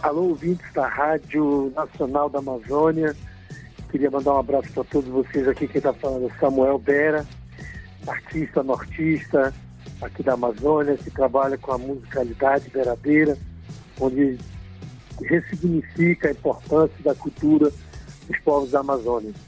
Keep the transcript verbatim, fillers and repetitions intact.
Alô, ouvintes da Rádio Nacional da Amazônia. Queria mandar um abraço para todos vocês aqui. Quem está falando é Samuel Bera, artista nortista aqui da Amazônia, que trabalha com a musicalidade verdadeira, onde ressignifica a importância da cultura dos povos da Amazônia.